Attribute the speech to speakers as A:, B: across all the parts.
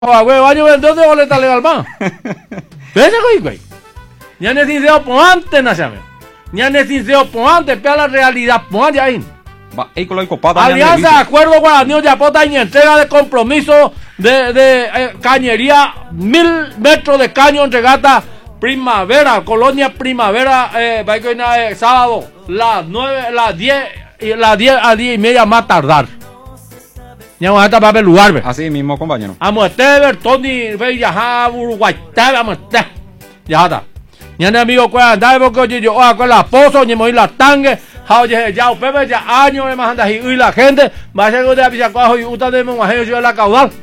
A: Baño ¿dónde boleta legal más? ¿Ves güey? Ya necesito ponante na ya necesito ponante pea la realidad ponante ahí. Alianza Acuerdo Guaraní Yapota y entrega de compromiso de cañería 1000 metros de caño entregata Primavera, Colonia Primavera, sábado, las 9, las 10 a 10 y media más tardar. Ya vamos a estar para el lugar, ¿ve?
B: Así mismo, compañero.
A: Vamos a estar, Tony, ve, ya, Uruguay, vamos a estar. Ya está. Ya, amigo, cuando porque yo, con la pozo, ni morir la tangue, ya, Pepe, ya, años, me manda y la gente, va a ser que te avisa cuajo y usted de un yo de la caudal.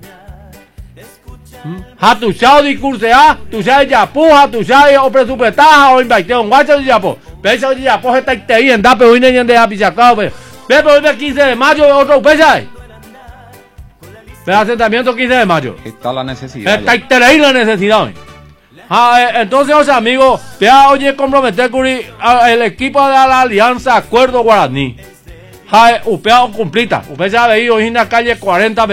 A: Ha tu chao discursea, tu chao ya puja, tu chao o presupuestaja o invierte un guacho de yapo. Peso de yapo está ahí en Dape, hoy ni en de apisacao, Pepe, hoy 15 de mayo, otro pesa. El asentamiento 15 de mayo.
B: Está la necesidad.
A: Está ahí la necesidad. Entonces, o sea, amigos, ya oye comprometer el equipo de la Alianza Acuerdo Guaraní. Upea cumplita. Upea ya veía hoy en la calle 40.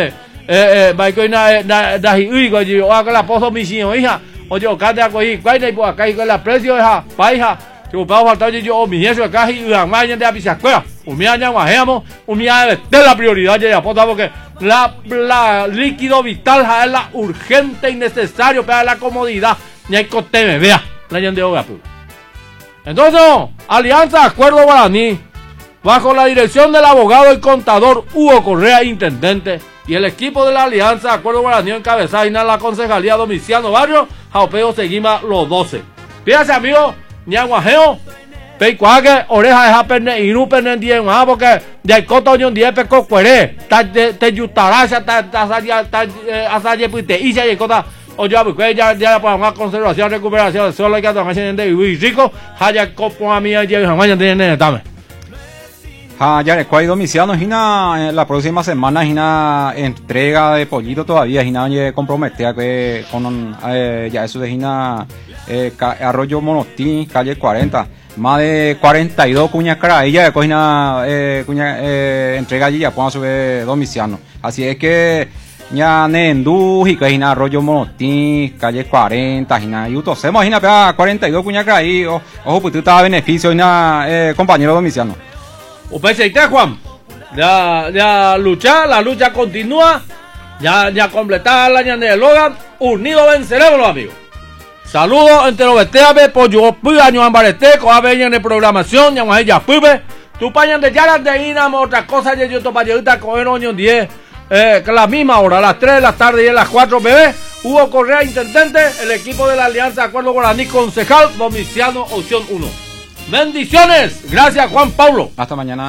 A: La pozo mi hija. Oye, acá te acogí. Acá hay la precio de la paija. Que upea faltar yo mi eso acá y la mañana de apisacuela. Umia ya guajeamos. Umia de la prioridad ya porque la líquido vital es la urgente y necesario para la comodidad. Ni hay coteme, vea. La gente de entonces, Alianza Acuerdo Guaraní, bajo la dirección del abogado y contador Hugo Correa, intendente, y el equipo de la Alianza Acuerdo Guaraní encabezada en la concejalía Domiciano Barrio, Jaupeo seguimos los 12. Fíjense, amigos, ñaguajeo. Peicuaque, oreja de japerne y no perne en 10, porque de el coto ñon 10 peco cuere, te yutarasha, asaye puite, y se cota, o ya, porque ya para una conservación, recuperación, solo hay que tomar de vivir rico, haya copo a mí, ya jamás tiene dame.
B: Ya el cuadro Domiciano, la próxima semana, entrega de pollito todavía, comprometer con ya eso de Arroyo Monotín, calle 40. Más de 42 cuñas caraillas de cocina entrega allí ya puedo subir Domiciano. Así es que ya Nendú y que Arroyo Monotín, calle 40, y utosemos 42 cuñas caraillas. Ojo, pues tú estás a beneficio compañero Domiciano.
A: Upecheite, Juan. Ya la lucha continúa. Ya completada la ñande de Logan. Unidos venceremos, amigos. Saludos entre los besteabe, por yo año ambarete, coabe en programación, ya ella puve, tu pañan de yaras de inamo, otra cosa de yo topayita con el oño 10, que la misma hora, a las 3 de la tarde y a las 4 bebé, Hugo Correa, intendente, el equipo de la Alianza Acuerdo Guaraní, concejal, Domiciano, opción 1. Bendiciones, gracias Juan Pablo.
B: Hasta mañana.